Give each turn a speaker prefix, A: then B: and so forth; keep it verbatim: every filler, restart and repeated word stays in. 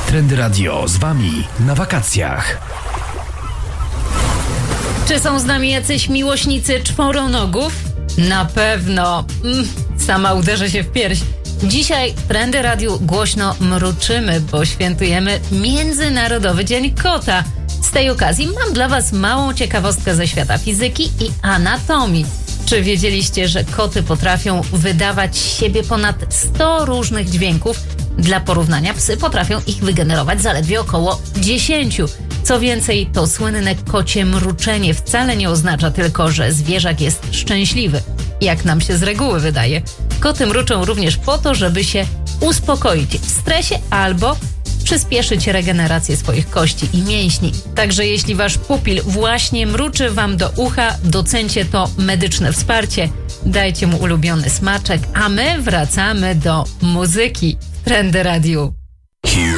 A: Trendy Radio z Wami na wakacjach.
B: Czy są z nami jacyś miłośnicy czworonogów? Na pewno. Mm, sama uderzę się w pierś. Dzisiaj w Trendy Radiu głośno mruczymy, bo świętujemy Międzynarodowy Dzień Kota. Z tej okazji mam dla Was małą ciekawostkę ze świata fizyki i anatomii. Czy wiedzieliście, że koty potrafią wydawać z siebie ponad sto różnych dźwięków? Dla porównania psy potrafią ich wygenerować zaledwie około dziesięć. Co więcej, to słynne kocie mruczenie wcale nie oznacza tylko, że zwierzak jest szczęśliwy, jak nam się z reguły wydaje. Koty mruczą również po to, żeby się uspokoić w stresie albo przyspieszyć regenerację swoich kości i mięśni. Także jeśli wasz pupil właśnie mruczy wam do ucha, docencie to medyczne wsparcie, dajcie mu ulubiony smaczek, a my wracamy do muzyki w Trendy Radiu.